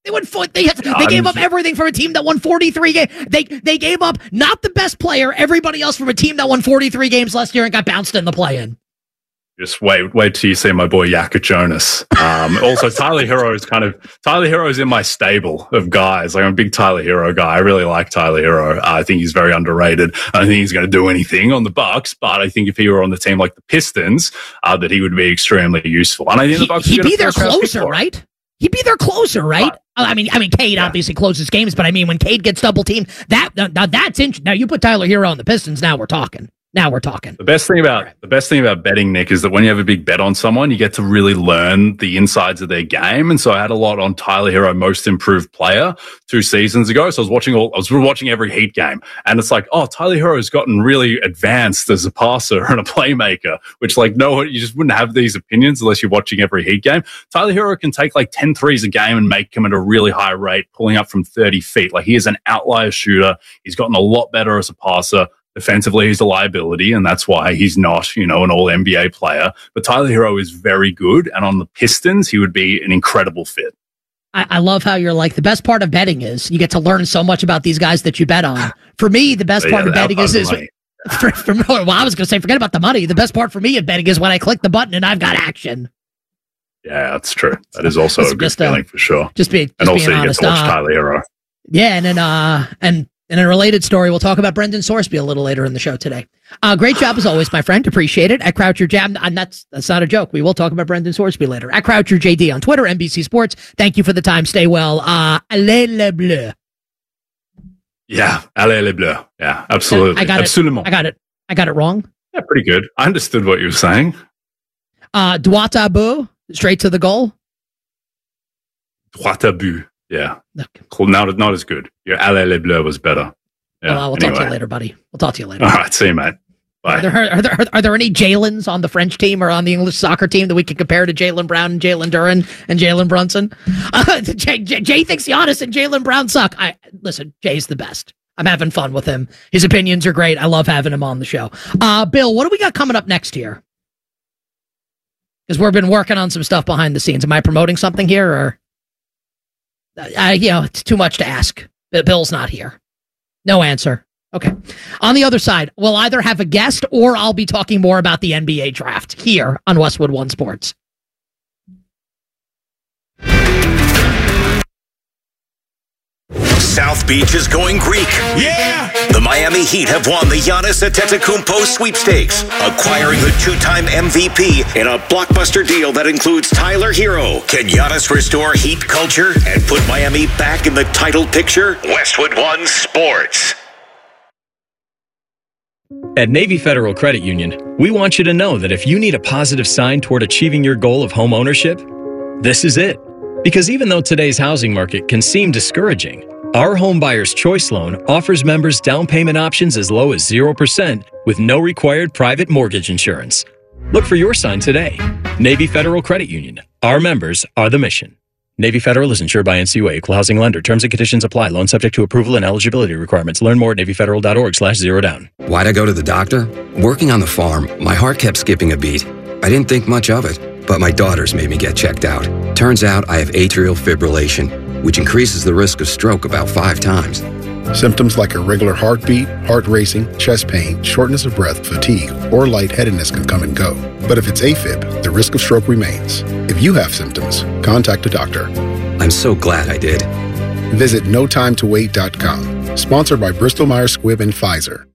They won they gave up everything from a team that won 43 games. They gave up not the best player, everybody else from a team that won 43 games last year and got bounced in the play-in. Just wait till you see my boy Jakob Jonas. Also, Tyler Hero's in my stable of guys. Like, I'm a big Tyler Hero guy. I really like Tyler Hero. I think he's very underrated. I don't think he's going to do anything on the Bucks, but I think if he were on the team like the Pistons, that he would be extrally useful. And I think the Bucks he'd be their closer, right? He'd be their closer, right? I mean, Cade obviously closes games, but I mean, when Cade gets double teamed, that's interesting. Now you put Tyler Hero on the Pistons, now we're talking. The best thing about betting, Nick, is that when you have a big bet on someone, you get to really learn the insides of their game. And so I had a lot on Tyler Hero, most improved player 2 seasons ago. So I was watching every Heat game, and it's like, oh, Tyler Hero has gotten really advanced as a passer and a playmaker, which you just wouldn't have these opinions unless you're watching every Heat game. Tyler Hero can take 10 threes a game and make them at a really high rate, pulling up from 30 feet. He is an outlier shooter. He's gotten a lot better as a passer. Defensively, he's a liability, and that's why he's not, an all-NBA player. But Tyler Hero is very good, and on the Pistons, he would be an incredible fit. I love how you're the best part of betting is you get to learn so much about these guys that you bet on. For me, the best part of betting is I was going to say, forget about the money. The best part for me of betting is when I click the button and I've got action. Yeah, that's true. That is also a good feeling for sure. And also you get to watch Tyler Hero. Yeah, and then in a related story, we'll talk about Brendan Sorsby a little later in the show today. Great job as always, my friend. Appreciate it. At Croucher Jam, and that's not a joke. We will talk about Brendan Sorsby later. At Croucher JD on Twitter, NBC Sports. Thank you for the time. Stay well. Allez les Bleus. Yeah, allez les Bleus. Yeah, absolutely. I got Absolument. it. I got it wrong. Yeah, pretty good. I understood what you were saying. Droit à but, straight to the goal. Droit à but. Yeah. Okay. Not as good. Your Allez les Bleus was better. Yeah. Well, we'll talk to you later, buddy. We'll talk to you later. All right. See you, mate. Bye. Are there any Jalen's on the French team or on the English soccer team that we can compare to Jaylen Brown and Jalen Duren and Jalen Brunson? Jay thinks Giannis and Jaylen Brown suck. Listen, Jay's the best. I'm having fun with him. His opinions are great. I love having him on the show. Bill, what do we got coming up next here? Because we've been working on some stuff behind the scenes. Am I promoting something here, or? It's too much to ask. Bill's not here. No answer. Okay. On the other side, we'll either have a guest or I'll be talking more about the NBA draft here on Westwood One Sports. South Beach is going Greek. Yeah! The Miami Heat have won the Giannis Antetokounmpo sweepstakes, acquiring the 2-time MVP in a blockbuster deal that includes Tyler Hero. Can Giannis restore Heat culture and put Miami back in the title picture? Westwood One Sports. At Navy Federal Credit Union, we want you to know that if you need a positive sign toward achieving your goal of home ownership, this is it. Because even though today's housing market can seem discouraging, our Home Buyer's Choice Loan offers members down payment options as low as 0% with no required private mortgage insurance. Look for your sign today. Navy Federal Credit Union. Our members are the mission. Navy Federal is insured by NCUA, Equal Housing Lender. Terms and conditions apply. Loan subject to approval and eligibility requirements. Learn more at NavyFederal.org/zerodown. Why'd I go to the doctor? Working on the farm, my heart kept skipping a beat. I didn't think much of it, but my daughters made me get checked out. Turns out I have atrial fibrillation, which increases the risk of stroke about 5 times. Symptoms like irregular heartbeat, heart racing, chest pain, shortness of breath, fatigue, or lightheadedness can come and go. But if it's AFib, the risk of stroke remains. If you have symptoms, contact a doctor. I'm so glad I did. Visit notimetowait.com. Sponsored by Bristol Myers Squibb and Pfizer.